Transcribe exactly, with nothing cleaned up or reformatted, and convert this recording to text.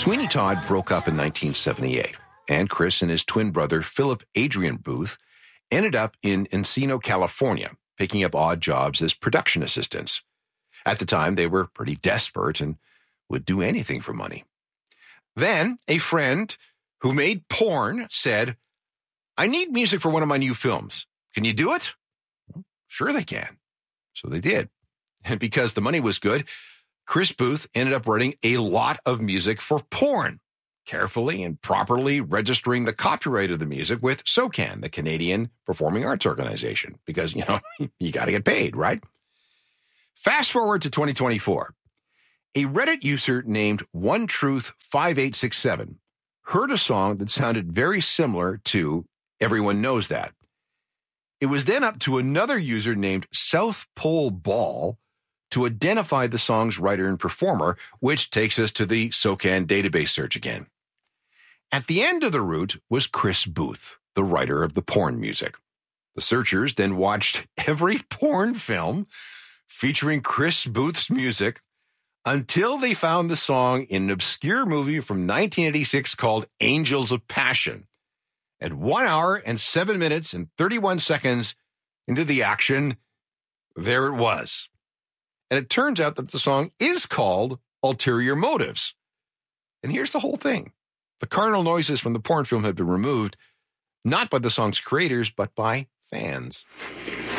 Sweeney Todd broke up in nineteen seventy-eight, and Chris and his twin brother, Philip Adrian Booth, ended up in Encino, California, picking up odd jobs as production assistants. At the time, they were pretty desperate and would do anything for money. Then, a friend who made porn said, "I need music for one of my new films. Can you do it?" Well, sure they can. So they did. And because the money was good, Chris Booth ended up writing a lot of music for porn, carefully and properly registering the copyright of the music with SOCAN, the Canadian Performing Arts Organization, because, you know, you got to get paid, right? Fast forward to twenty twenty-four. A Reddit user named one truth five eight six seven heard a song that sounded very similar to Everyone Knows That. It was then up to another user named South Pole Ball to identify the song's writer and performer, which takes us to the SOCAN database search again. At the end of the route was Chris Booth, the writer of the porn music. The searchers then watched every porn film featuring Chris Booth's music until they found the song in an obscure movie from nineteen eighty-six called Angels of Passion. At one hour and seven minutes and thirty-one seconds into the action, there it was. And it turns out that the song is called Ulterior Motives. And here's the whole thing. The carnal noises from the porn film have been removed, not by the song's creators, but by fans.